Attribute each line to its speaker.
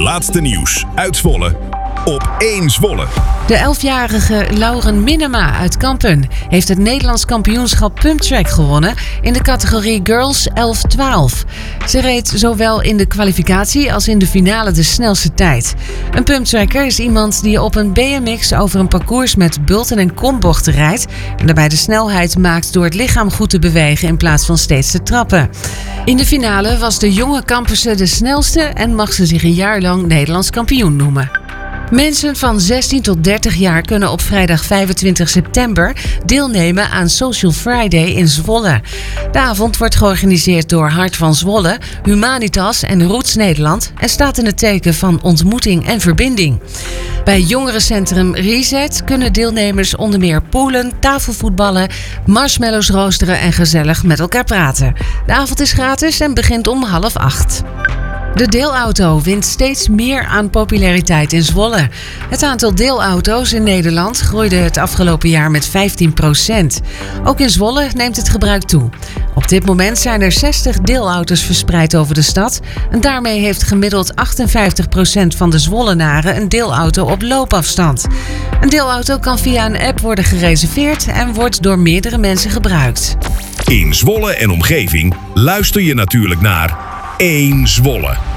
Speaker 1: laatste nieuws uit Zwolle op 1 Zwolle.
Speaker 2: De 11-jarige Lauren Minema uit Kampen heeft het Nederlands kampioenschap pumptrack gewonnen in de categorie Girls 11-12. Ze reed zowel in de kwalificatie als in de finale de snelste tijd. Een pumptracker is iemand die op een BMX over een parcours met bulten en kombochten rijdt en daarbij de snelheid maakt door het lichaam goed te bewegen in plaats van steeds te trappen. In de finale was de jonge Kamperse de snelste en mag ze zich een jaar lang Nederlands kampioen noemen. Mensen van 16 tot 30 jaar kunnen op vrijdag 25 september deelnemen aan Social Friday in Zwolle. De avond wordt georganiseerd door Hart van Zwolle, Humanitas en Roots Nederland en staat in het teken van ontmoeting en verbinding. Bij jongerencentrum Reset kunnen deelnemers onder meer poelen, tafelvoetballen, marshmallows roosteren en gezellig met elkaar praten. De avond is gratis en begint om 7:30. De deelauto wint steeds meer aan populariteit in Zwolle. Het aantal deelauto's in Nederland groeide het afgelopen jaar met 15%. Ook in Zwolle neemt het gebruik toe. Op dit moment zijn er 60 deelauto's verspreid over de stad. En daarmee heeft gemiddeld 58% van de Zwollenaren een deelauto op loopafstand. Een deelauto kan via een app worden gereserveerd en wordt door meerdere mensen gebruikt.
Speaker 1: In Zwolle en omgeving luister je natuurlijk naar 1 Zwolle.